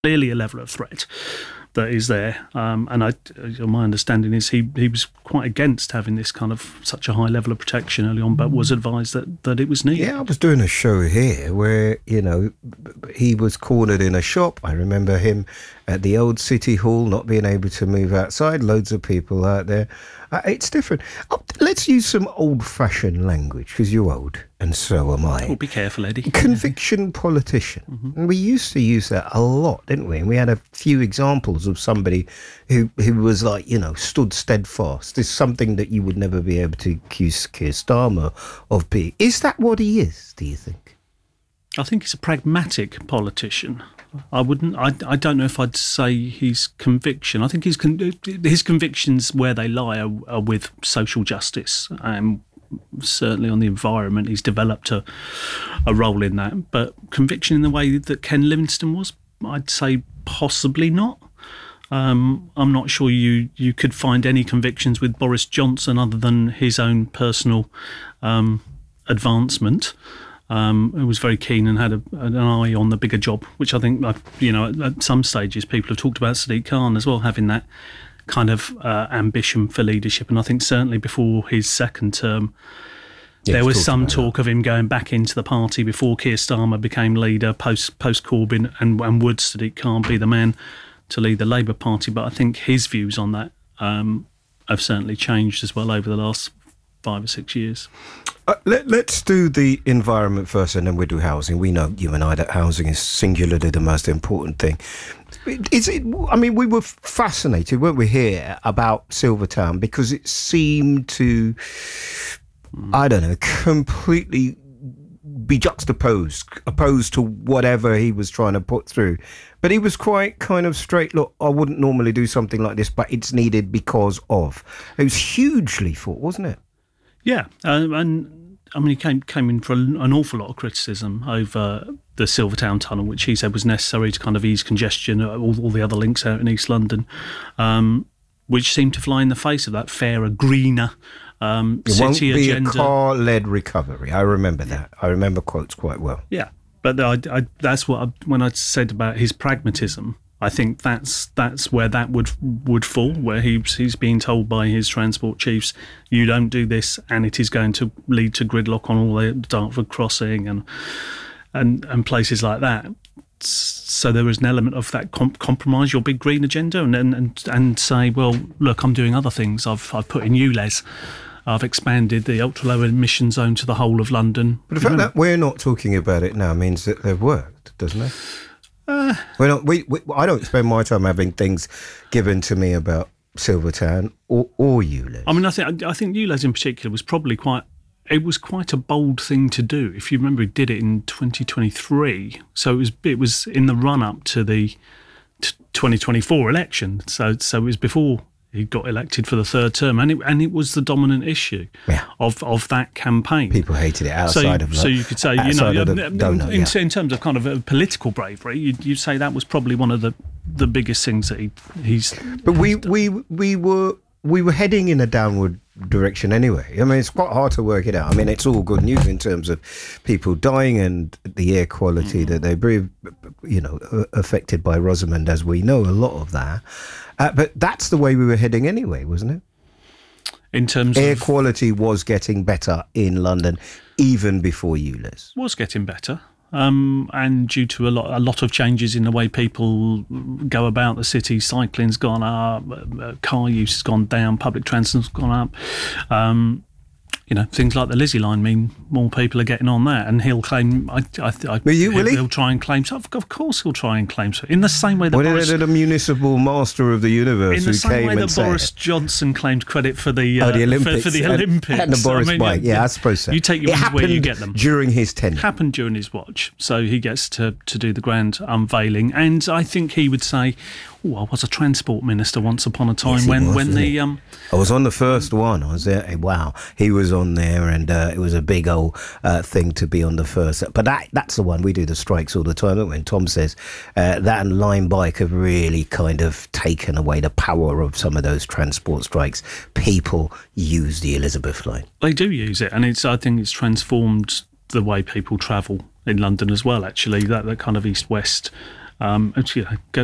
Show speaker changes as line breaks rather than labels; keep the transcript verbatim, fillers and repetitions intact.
clearly a level of threat that is there, um, and I, my understanding is he, he was quite against having this kind of such a high level of protection early on, but was advised that, that it was needed.
Yeah, I was doing a show here where, you know, he was cornered in a shop. I remember him at the old City Hall not being able to move outside. Loads of people out there. Uh, it's different. Oh, let's use some old-fashioned language, because you're old, and so am I.
Oh, be careful, Eddie.
Conviction politician.
Mm-hmm.
We used to use that a lot, didn't we? And we had a few examples of somebody who, who was like, you know, stood steadfast. It's something that you would never be able to accuse Keir Starmer of being. Is that what he is, do you think?
I think he's a pragmatic politician. I wouldn't. I, I don't know if I'd say his conviction. I think his con- his convictions where they lie are, are with social justice, and certainly on the environment. He's developed a a role in that. But conviction in the way that Ken Livingstone was, I'd say possibly not. Um, I'm not sure you you could find any convictions with Boris Johnson other than his own personal um, advancement. Um, who was very keen and had a, an eye on the bigger job, which I think, you know, at, at some stages people have talked about Sadiq Khan as well, having that kind of uh, ambition for leadership. And I think certainly before his second term, yeah, there was some talk that. of him going back into the party before Keir Starmer became leader, post, post Corbyn, and, and would Sadiq Khan be the man to lead the Labour Party. But I think his views on that um, have certainly changed as well over the last five or six years.
Uh, let, let's do the environment first, and then we'll do housing. We know, you and I, that housing is singularly the most important thing. Is it? I mean, we were fascinated, weren't we, here about Silvertown, because it seemed to, mm. I don't know, completely be juxtaposed, opposed to whatever he was trying to put through. But he was quite kind of straight, look, I wouldn't normally do something like this, but it's needed because of. It was hugely fought, wasn't it?
Yeah, uh, and I mean, he came came in for an awful lot of criticism over the Silvertown Tunnel, which he said was necessary to kind of ease congestion, all, all the other links out in East London, um, which seemed to fly in the face of that fairer, greener um,
it
city
won't be
agenda.
A car-led recovery. I remember that. I remember quotes quite well.
Yeah, but I, I, that's what I, when I said about his pragmatism. I think that's that's where that would would fall, where he's he's being told by his transport chiefs, you don't do this, and it is going to lead to gridlock on all the Dartford Crossing and and and places like that. So there was an element of that comp- compromise your big green agenda, and and and say, well, look, I'm doing other things. I've I've put in U L E Z. I've expanded the ultra-low emission zone to the whole of London.
But the fact that we're not talking about it now means that they've worked, doesn't it? Uh, we don't, we, we, I don't spend my time having things given to me about Silvertown or, or U L E Z.
I mean, I think I think U L E Z in particular was probably quite. It was quite a bold thing to do. If you remember, he did it in twenty twenty-three, so it was it was in the run up to the t- twenty twenty-four election. So so it was before he got elected for the third term, and it and it was the dominant issue
yeah.
of, of that campaign.
People hated it outside
so,
of
so you could say, you know, in,
donut,
in,
yeah.
in terms of kind of a political bravery, you'd, you'd say that was probably one of the, the biggest things that he he's.
But we we we were we were heading in a downward direction anyway. I mean, it's quite hard to work it out. I mean, it's all good news in terms of people dying and the air quality mm. that they breathe, you know, affected by Rosamond, as we know, a lot of that. Uh, but that's the way we were heading anyway, wasn't it?
In terms
air
of...
quality was getting better in London even before U L E Z.
Was getting better. Um, and due to a lot, a lot of changes in the way people go about the city, cycling's gone up, uh, car use has gone down, public transport's gone up. Um, you know, things like the Lizzie line mean more people are getting on that, and he'll claim. I, I, I
will you,
he'll,
will he?
he'll try and claim. So of course, he'll try and claim. So in the same way that
well,
Boris,
the municipal master of the universe,
in the
who
same
came
way
and
that
said
Boris
it.
Johnson claimed credit for the, uh,
oh, the Olympics,
for, for the
and,
Olympics
and the Boris
I mean,
bike.
Yeah,
yeah, I suppose so.
You take your
it
where you get them.
During his tenure,
happened during his watch, so he gets to to do the grand unveiling, and I think he would say, "Oh, I was a transport minister once upon a time
yes,
when
was,
when the um."
I was on the first one. I was there. Wow, he was on there, and uh, it was a big old uh, thing to be on the first. But that that's the one we do the strikes all the time. Don't we? And Tom says uh, that and Line Bike have really kind of taken away the power of some of those transport strikes. People use the Elizabeth line.
They do use it, and it's I think it's transformed the way people travel in London as well. Actually, that that kind of east-west Um, and, you know, go,